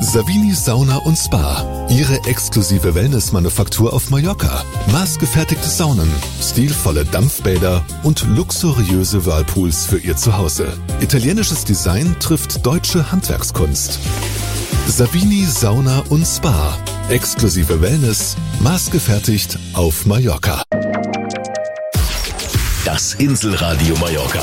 Savini Sauna und Spa. Ihre exklusive Wellness-Manufaktur auf Mallorca. Maßgefertigte Saunen, stilvolle Dampfbäder und luxuriöse Whirlpools für Ihr Zuhause. Italienisches Design trifft deutsche Handwerkskunst. Savini Sauna und Spa. Exklusive Wellness, maßgefertigt auf Mallorca. Das Inselradio Mallorca.